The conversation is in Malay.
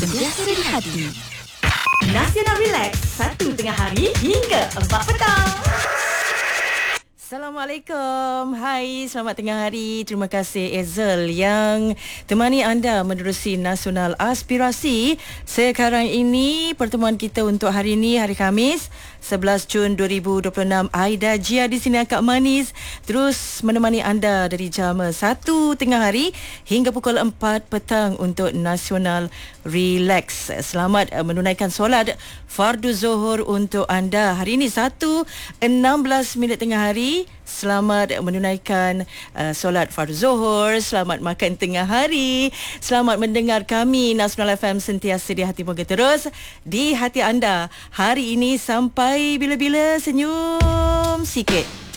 sentiasa di hati. Nasional Relax, 1 tengah hari hingga 4 petang. Assalamualaikum. Hai, selamat tengah hari. Terima kasih Ezel yang temani anda menerusi Nasional Aspirasi. Sekarang ini pertemuan kita untuk hari ini, hari Khamis 11 Jun 2026. Aida Jia di sini, Akak Manis, terus menemani anda dari jam 1 tengah hari hingga pukul 4 petang untuk Nasional Relax. Selamat menunaikan solat Fardu Zuhur untuk anda. Hari ini 1:16 tengah hari. Selamat menunaikan solat Fardu Zuhur. Selamat makan tengah hari. Selamat mendengar kami Nasional FM sentiasa di hati, moga terus di hati anda. Hari ini sampai bila-bila senyum sikit.